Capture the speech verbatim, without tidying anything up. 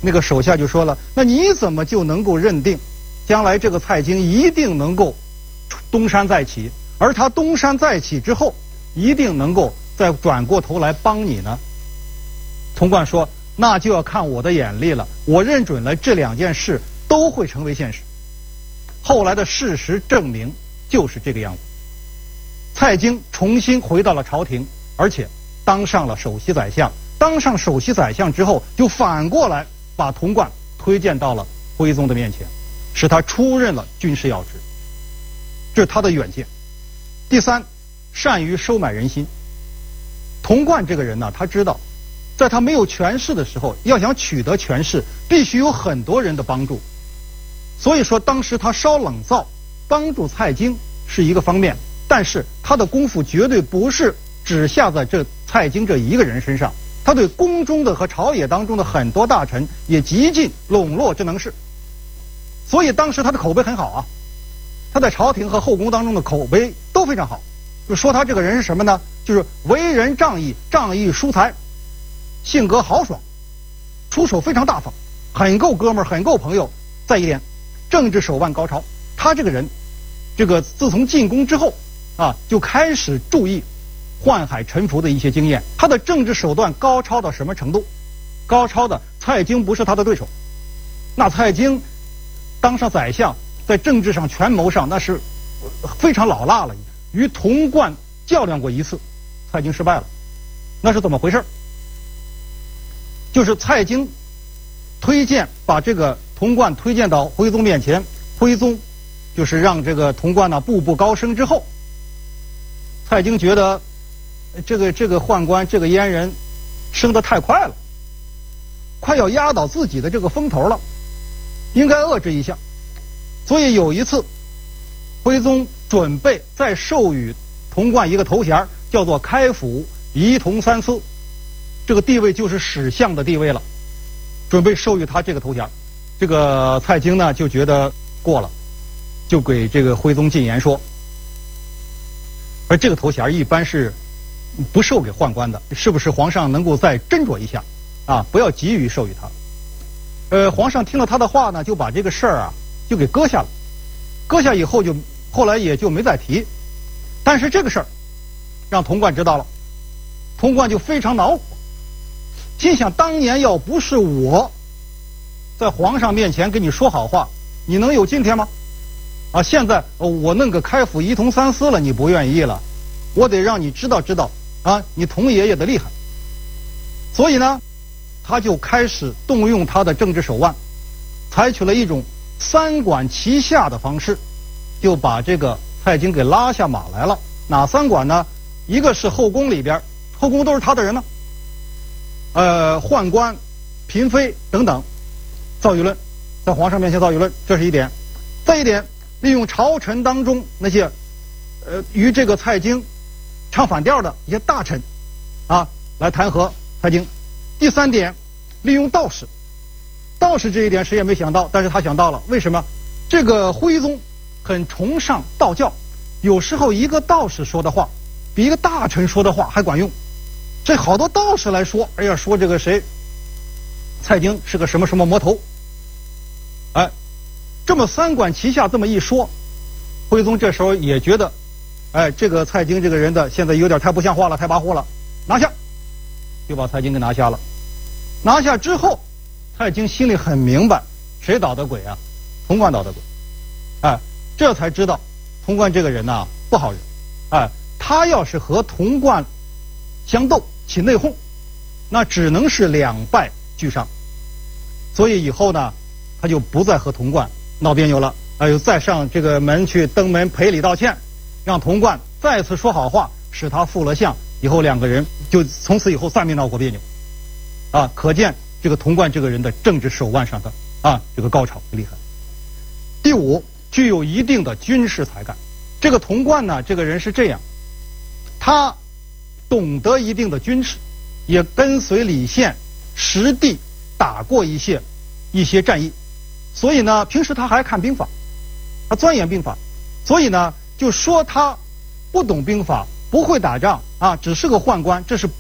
那个手下就说了：“那你怎么就能够认定，将来这个蔡京一定能够东山再起，而他东山再起之后，一定能够再转过头来帮你呢？”童贯说：“那就要看我的眼力了，我认准了这两件事都会成为现实。”后来的事实证明就是这个样子。蔡京重新回到了朝廷，而且当上了首席宰相。当上首席宰相之后，就反过来把童贯推荐到了徽宗的面前，使他出任了军事要职。这是他的远见。第三，善于收买人心。童贯这个人呢，他知道，在他没有权势的时候，要想取得权势，必须有很多人的帮助。所以说，当时他烧冷灶帮助蔡京是一个方面，但是他的功夫绝对不是只下在这蔡京这一个人身上，他对宫中的和朝野当中的很多大臣也极尽笼络之能事。所以当时他的口碑很好啊，他在朝廷和后宫当中的口碑都非常好。就说他这个人是什么呢？就是为人仗义，仗义疏财，性格豪爽，出手非常大方，很够哥们儿，很够朋友。再一点，政治手腕高超。他这个人，这个自从进宫之后啊，就开始注意宦海沉浮的一些经验。他的政治手段高超到什么程度？高超的蔡京不是他的对手。那蔡京当上宰相，在政治上权谋上那是非常老辣了，与童贯较量过一次，蔡京失败了。那是怎么回事？就是蔡京推荐把这个童贯推荐到徽宗面前，徽宗就是让这个童贯呢步步高升之后，蔡京觉得这个这个宦官这个阉人升得太快了，快要压倒自己的这个风头了，应该遏制一下。所以有一次，徽宗准备再授予童贯一个头衔，叫做开府仪同三司，这个地位就是史相的地位了，准备授予他这个头衔。这个蔡京呢就觉得过了，就给这个徽宗进言说，而这个头衔一般是不授给宦官的，是不是皇上能够再斟酌一下啊？不要急于授予他。呃，皇上听了他的话呢，就把这个事儿啊就给搁下了，搁下以后就后来也就没再提。但是这个事儿让童贯知道了，童贯就非常恼火，心想当年要不是我在皇上面前跟你说好话，你能有今天吗？啊，现在我弄个开府仪同三司了，你不愿意了，我得让你知道知道啊，你童爷爷的厉害。所以呢，他就开始动用他的政治手腕，采取了一种三管齐下的方式，就把这个蔡京给拉下马来了。哪三管呢？一个是后宫里边，后宫都是他的人呢，呃，宦官、嫔妃等等，造舆论，在皇上面前造舆论，这是一点。再一点，利用朝臣当中那些呃与这个蔡京唱反调的一些大臣啊，来弹劾蔡京。第三点，利用道士。道士这一点谁也没想到，但是他想到了。为什么？这个徽宗很崇尚道教，有时候一个道士说的话比一个大臣说的话还管用。这好多道士来说，哎呀，说这个谁蔡京是个什么什么魔头，哎，这么三管齐下这么一说，徽宗这时候也觉得，哎，这个蔡京这个人的现在有点太不像话了，太跋扈了，拿下，就把蔡京给拿下了。拿下之后，蔡京心里很明白，谁捣的鬼啊？童贯捣的鬼，哎，这才知道童贯这个人呐、啊、不好人，哎，他要是和童贯相斗起内讧，那只能是两败俱伤。所以以后呢，他就不再和童贯闹别扭了，哎呦，再上这个门去登门赔礼道歉，让童贯再次说好话，使他复了相，以后两个人就从此以后再没闹过别扭。啊，可见这个童贯这个人的政治手腕上的啊这个高超厉害。第五，具有一定的军事才干。这个童贯呢，这个人是这样，他懂得一定的军事，也跟随李宪实地打过一些一些战役，所以呢，平时他还看兵法，他钻研兵法，所以呢，就说他不懂兵法，不会打仗啊，只是个宦官，这是